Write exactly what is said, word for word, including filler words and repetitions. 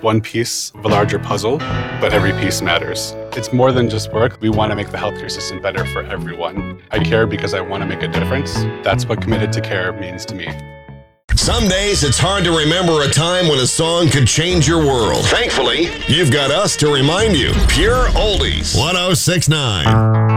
one piece of a larger puzzle, but every piece matters. It's more than just work. We want to make the healthcare system better for everyone. I care because I want to make a difference. That's what Committed to Care means to me. Some days it's hard to remember a time when a song could change your world. Thankfully, you've got us to remind you. Pure Oldies. one oh six point nine.